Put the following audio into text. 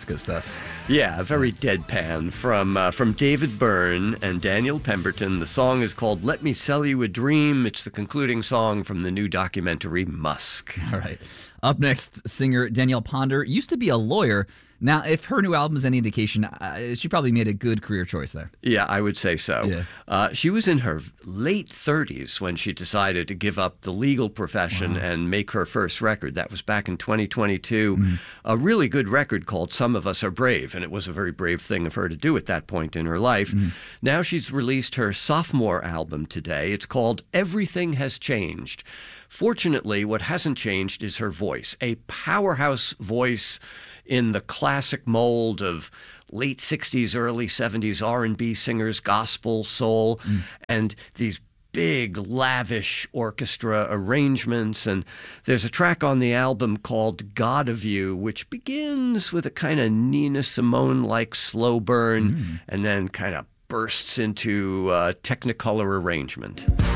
good stuff. Yeah, very deadpan from David Byrne and Daniel Pemberton. The song is called Let Me Sell You a Dream. It's the concluding song from the new documentary Musk. All right. Up next, singer Danielle Ponder used to be a lawyer. Now, if her new album is any indication, she probably made a good career choice there. Yeah, I would say so. Yeah. She was in her late 30s when she decided to give up the legal profession and make her first record. That was back in 2022. A really good record called Some of Us Are Brave, and it was a very brave thing of her to do at that point in her life. Now she's released her sophomore album today. It's called Everything Has Changed. Fortunately, what hasn't changed is her voice, a powerhouse voice in the classic mold of late 60s, early 70s R&B singers, gospel, soul, and these big, lavish orchestra arrangements. And there's a track on the album called God of You, which begins with a kind of Nina Simone-like slow burn and then kind of bursts into Technicolor arrangement.